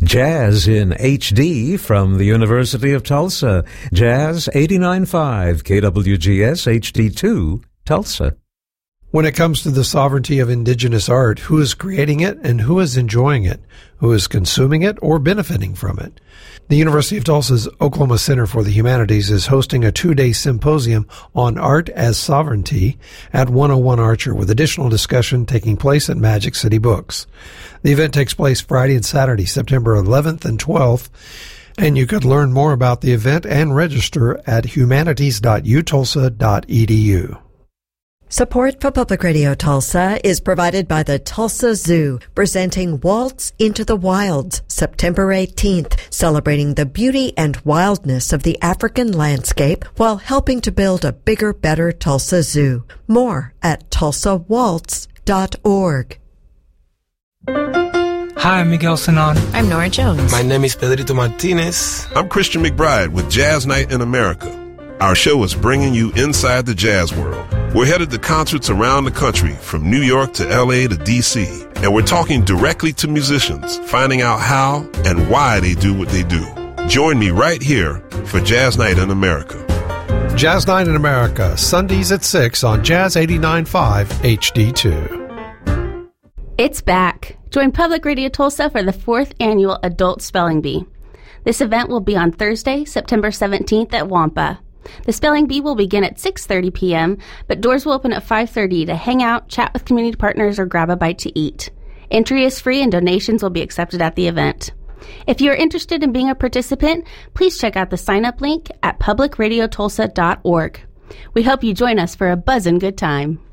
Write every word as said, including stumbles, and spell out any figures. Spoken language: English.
Jazz in H D from the University of Tulsa. Jazz eighty-nine point five K W G S H D two, Tulsa. When it comes to the sovereignty of indigenous art, who is creating it and who is enjoying it? Who is consuming it or benefiting from it? The University of Tulsa's Oklahoma Center for the Humanities is hosting a two-day symposium on art as sovereignty at one oh one Archer, with additional discussion taking place at Magic City Books. The event takes place Friday and Saturday, September eleventh and twelfth, and you could learn more about the event and register at humanities dot u tulsa dot e d u. Support for Public Radio Tulsa is provided by the Tulsa Zoo, presenting Waltz into the Wilds, September eighteenth, celebrating the beauty and wildness of the African landscape while helping to build a bigger, better Tulsa Zoo. More at tulsa waltz dot org. Hi, I'm Miguel Sanon. I'm Nora Jones. My name is Pedrito Martinez. I'm Christian McBride with Jazz Night in America. Our show is bringing you inside the jazz world. We're headed to concerts around the country, from New York to L A to D C, and we're talking directly to musicians, finding out how and why they do what they do. Join me right here for Jazz Night in America. Jazz Night in America, Sundays at six on Jazz eighty-nine point five H D two. It's back. Join Public Radio Tulsa for the fourth annual Adult Spelling Bee. This event will be on Thursday, September seventeenth at Wampa. The Spelling Bee will begin at six thirty p.m., but doors will open at five thirty to hang out, chat with community partners, or grab a bite to eat. Entry is free and donations will be accepted at the event. If you are interested in being a participant, please check out the sign-up link at public radio tulsa dot org. We hope you join us for a buzzin' good time.